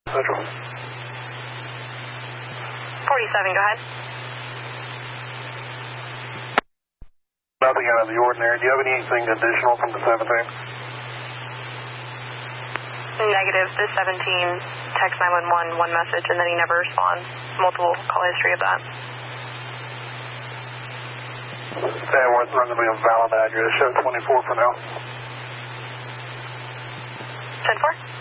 Central. 47, go ahead. Nothing out of the ordinary. Do you have anything additional from the 17? Negative. The 17 text 911, one message, and then he never responds. Multiple call history of that. That was going to be a valid address. Show 24 for now. 10-4?